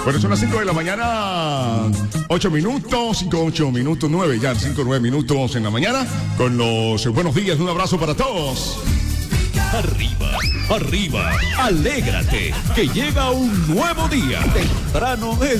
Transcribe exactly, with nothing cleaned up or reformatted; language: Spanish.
Bueno, son las cinco de la mañana, ocho minutos, cinco, ocho minutos, nueve, ya cinco, nueve minutos en la mañana, con los buenos días, un abrazo para todos. Arriba, arriba, alégrate, que llega un nuevo día. Temprano es